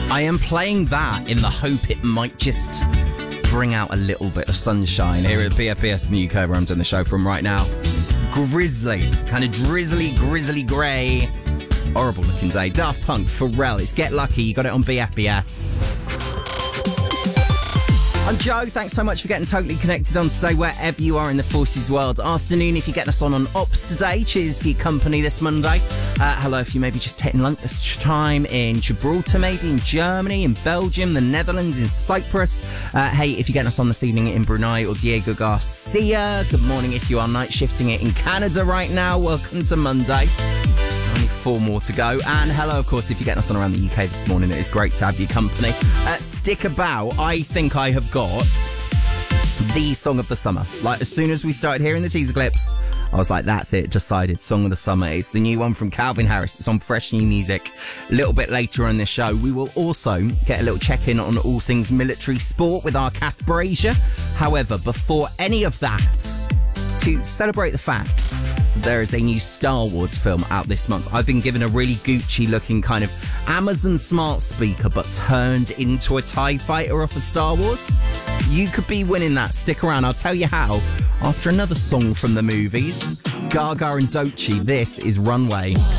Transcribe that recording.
I am playing that in the hope it might just bring out a little bit of sunshine here at BFBS in the UK, where I'm doing the show from right now. Grizzly, kind of drizzly, grey, horrible looking day. Daft Punk, Pharrell, it's Get Lucky, you got it on BFBS. I'm Joe, thanks so much for getting totally connected on today, wherever you are in the Forces world. Afternoon, if you're getting us on Ops today, cheers for your company this Monday. Hello, if you may be just taking lunch time in Gibraltar, maybe in Germany, in Belgium, the Netherlands, in Cyprus. Hey, if you're getting us on this evening in Brunei or Diego Garcia, good morning if you are night shifting it in Canada right now. Welcome to Monday. Only 4 more to go. And hello, of course, if you're getting us on around the UK this morning, it is great to have your company. Stick about. I think I have got the song of the summer. Like, as soon as we started hearing the teaser clips, I was like, that's it, decided, song of the summer. It's the new one from Calvin Harris. It's on Fresh New Music. A little bit later on this show, we will also get a little check-in on all things military sport with our Kath Brazier. However, before any of that, to celebrate the fact there is a new Star Wars film out this month. I've been given a really Gucci-looking kind of Amazon smart speaker, but turned into a TIE fighter off of Star Wars. You could be winning that. Stick around. I'll tell you how after another song from the movies. Gaga and Doechii. This is Runway.